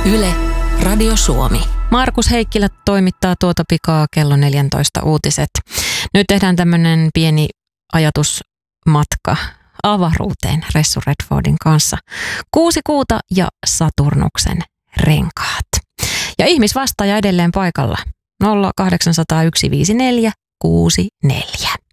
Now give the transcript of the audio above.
Yle, Radio Suomi. Markus Heikkilä toimittaa tuota pikaa kello 14 uutiset. Nyt tehdään tämmöinen pieni ajatusmatka avaruuteen Ressu Redfordin kanssa. 6 kuuta ja Saturnuksen renkaat. Ja ihmisvastaaja edelleen paikalla. 0800 154 64.